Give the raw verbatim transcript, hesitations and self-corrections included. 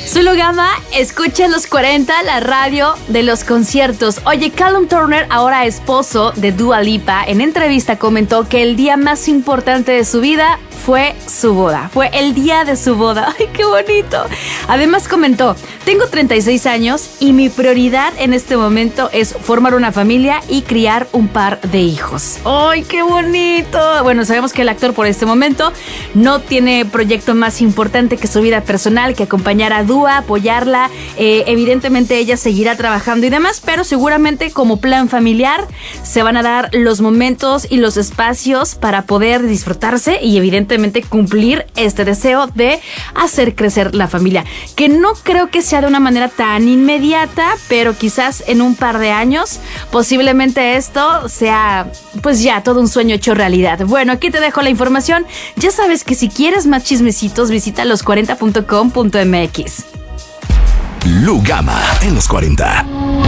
Soy Lugama, escucha los cuarenta, la radio de los conciertos. Oye, Callum Turner, ahora esposo de Dua Lipa, en entrevista comentó que el día más importante de su vida fue su boda. Fue el día de su boda. ¡Ay, qué bonito! Además comentó, tengo treinta y seis años y mi prioridad en este momento es formar una familia y criar un par de hijos. ¡Ay, qué bonito! Bueno, sabemos que el actor por este momento no tiene proyecto más importante que su vida personal, que acompañar a Dua, apoyarla. Eh, evidentemente ella seguirá trabajando y demás, pero seguramente como plan familiar se van a dar los momentos y los espacios para poder disfrutarse y evidentemente cumplir este deseo de hacer crecer la familia, que no creo que sea de una manera tan inmediata, pero quizás en un par de años posiblemente esto sea pues ya todo un sueño hecho realidad. Bueno, aquí te dejo la información. Ya sabes que si quieres más chismecitos, visita los cuarenta punto com punto m x. Lugama en los cuarenta.